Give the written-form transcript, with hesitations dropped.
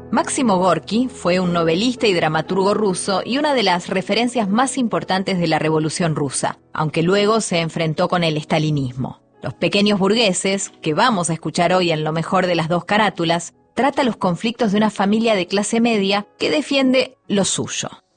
Máximo Gorki fue un novelista y dramaturgo ruso y una de las referencias más importantes de la Revolución Rusa, aunque luego se enfrentó con el estalinismo. Los pequeños burgueses, que vamos a escuchar hoy en Lo mejor de las dos carátulas, trata los conflictos de una familia de clase media que defiende lo suyo.